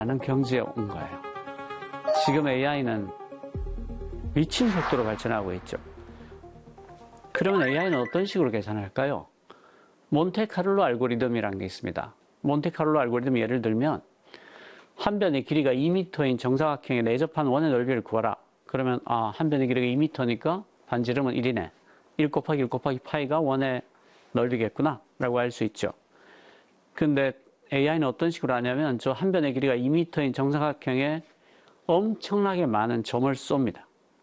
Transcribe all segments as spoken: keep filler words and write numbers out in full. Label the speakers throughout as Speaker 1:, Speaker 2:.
Speaker 1: 라는 경지에 온 거예요. 지금 에이아이는 미친 속도로 발전하고 있죠. 그러면 에이아이는 어떤 식으로 계산할까요? 몬테카를로 알고리즘이라는 게 있습니다. 몬테카를로 알고리즘 예를 들면 한 변의 길이가 이 미터인 정사각형에 내접한 원의 넓이를 구하라. 그러면 아, 한 변의 길이가 이 미터니까 반지름은 일이네. 일 곱하기 일 곱하기 파이가 원의 넓이겠구나 라고 할 수 있죠. 근데 에이아이는 어떤 식으로 하냐면 저 한 변의 길이가 이 미터인 정사각형에 엄청나게 많은 점을 쏩니다.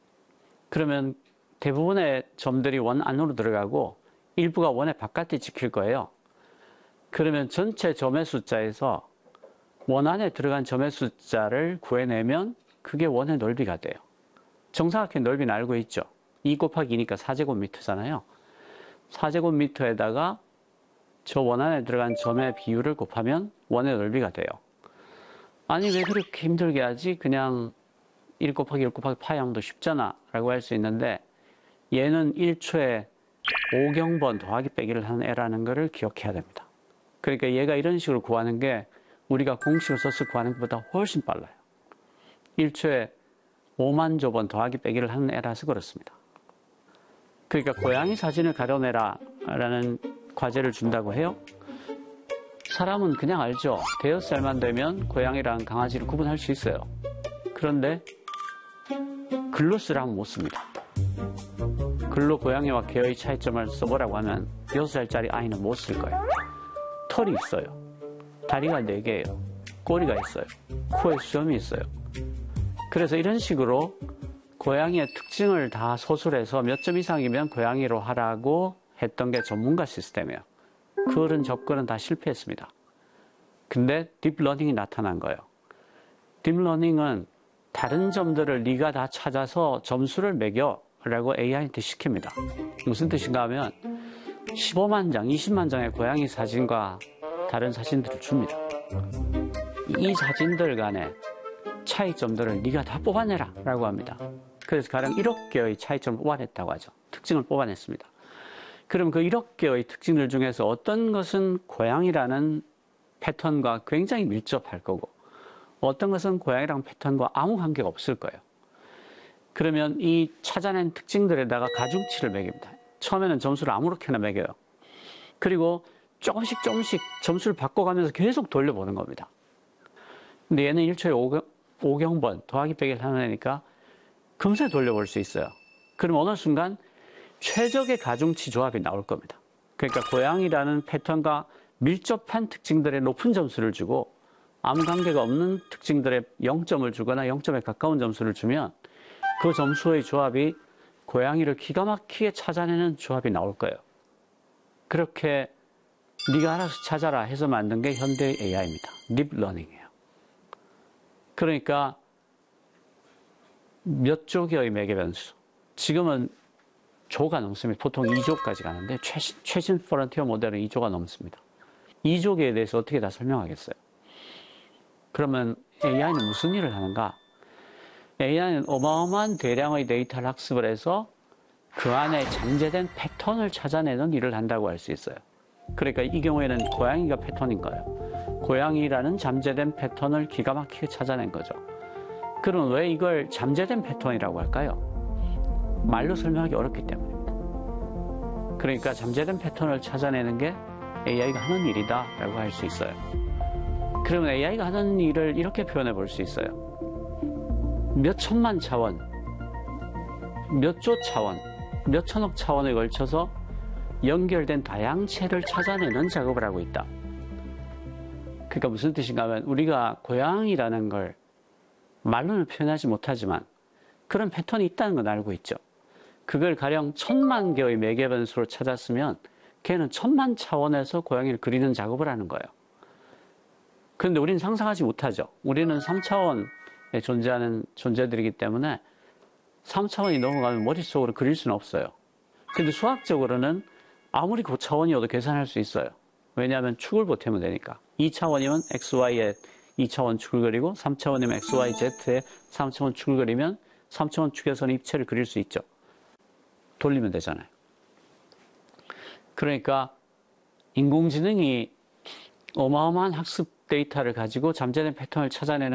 Speaker 1: 그러면 대부분의 점들이 원 안으로 들어가고 일부가 원의 바깥에 찍힐 거예요. 그러면 전체 점의 숫자에서 원 안에 들어간 점의 숫자를 구해내면 그게 원의 넓이가 돼요. 정사각형 넓이는 알고 있죠. 이 곱하기 이니까 사 제곱미터잖아요. 사 제곱미터에다가 저 원 안에 들어간 점의 비율을 곱하면 원의 넓이가 돼요. 아니 왜 그렇게 힘들게 하지? 그냥 일 곱하기 일 곱하기 파이 하면 더 쉽잖아 라고 할 수 있는데 얘는 일 초에 오경번 더하기 빼기를 하는 애라는 것을 기억해야 됩니다. 그러니까 얘가 이런 식으로 구하는 게 우리가 공식을 써서 구하는 것보다 훨씬 빨라요. 일 초에 오만 조번 더하기 빼기를 하는 애라서 그렇습니다. 그러니까 고양이 사진을 가려내라 라는 과제를 준다고 해요. 사람은 그냥 알죠. 대여섯 살만 되면 고양이랑 강아지를 구분할 수 있어요. 그런데 글로 쓰라면 못 씁니다. 글로 고양이와 개의 차이점을 써보라고 하면 여섯 살짜리 아이는 못 쓸 거예요. 털이 있어요. 다리가 네 개예요. 꼬리가 있어요. 코에 수염이 있어요. 그래서 이런 식으로 고양이의 특징을 다 소술해서 몇 점 이상이면 고양이로 하라고 했던 게 전문가 시스템이에요. 그런 접근은 다 실패했습니다. 근데 딥러닝이 나타난 거예요. 딥러닝은 다른 점들을 네가 다 찾아서 점수를 매겨 라고 에이아이한테 시킵니다. 무슨 뜻인가 하면 십오만 장, 이십만 장의 고양이 사진과 다른 사진들을 줍니다. 이 사진들 간의 차이점들을 네가 다 뽑아내라 라고 합니다. 그래서 가령 일억 개의 차이점을 뽑아냈다고 하죠. 특징을 뽑아냈습니다. 그럼 그 일억 개의 특징들 중에서 어떤 것은 고양이라는 패턴과 굉장히 밀접할 거고 어떤 것은 고양이랑 패턴과 아무 관계가 없을 거예요. 그러면 이 찾아낸 특징들에다가 가중치를 매깁니다. 처음에는 점수를 아무렇게나 매겨요. 그리고 조금씩 조금씩 점수를 바꿔가면서 계속 돌려보는 겁니다. 근데 얘는 일 초에 오경번 더하기 빼기를 하는 애니까 금세 돌려볼 수 있어요. 그럼 어느 순간 최적의 가중치 조합이 나올 겁니다. 그러니까 고양이라는 패턴과 밀접한 특징들의 높은 점수를 주고 아무 관계가 없는 특징들의 영 점을 주거나 영 점에 가까운 점수를 주면 그 점수의 조합이 고양이를 기가 막히게 찾아내는 조합이 나올 거예요. 그렇게 네가 알아서 찾아라 해서 만든 게 현대의 에이아이입니다. 딥러닝이에요. 그러니까 몇 조 개의 매개 변수. 지금은 조가 넘습니다. 보통 이 조까지 가는데 최신, 최신 프론티어 모델은 이 조가 넘습니다. 이 조 개에 대해서 어떻게 다 설명하겠어요? 그러면 에이아이는 무슨 일을 하는가? 에이아이는 어마어마한 대량의 데이터를 학습을 해서 그 안에 잠재된 패턴을 찾아내는 일을 한다고 할 수 있어요. 그러니까 이 경우에는 고양이가 패턴인 거예요. 고양이라는 잠재된 패턴을 기가 막히게 찾아낸 거죠. 그럼 왜 이걸 잠재된 패턴이라고 할까요? 말로 설명하기 어렵기 때문입니다. 그러니까 잠재된 패턴을 찾아내는 게 에이아이가 하는 일이다 라고 할 수 있어요. 그러면 에이아이가 하는 일을 이렇게 표현해 볼 수 있어요. 몇 천만 차원, 몇 조 차원, 몇 천억 차원에 걸쳐서 연결된 다양체를 찾아내는 작업을 하고 있다. 그러니까 무슨 뜻인가 하면 우리가 고양이라는 걸 말로는 표현하지 못하지만 그런 패턴이 있다는 건 알고 있죠. 그걸 가령 천만 개의 매개 변수로 찾았으면 걔는 천만 차원에서 고양이를 그리는 작업을 하는 거예요. 그런데 우리는 상상하지 못하죠. 우리는 삼 차원에 존재하는 존재들이기 때문에 삼 차원이 넘어가면 머릿속으로 그릴 수는 없어요. 근데 수학적으로는 아무리 고차원이어도 계산할 수 있어요. 왜냐하면 축을 보태면 되니까. 이 차원이면 엑스 와이에 이 차원 축을 그리고 삼 차원이면 엑스 와이 제트에 삼 차원 축을 그리면 삼 차원 축에서는 입체를 그릴 수 있죠. 돌리면 되잖아요. 그러니까 인공지능이 어마어마한 학습 데이터를 가지고 잠재된 패턴을 찾아내는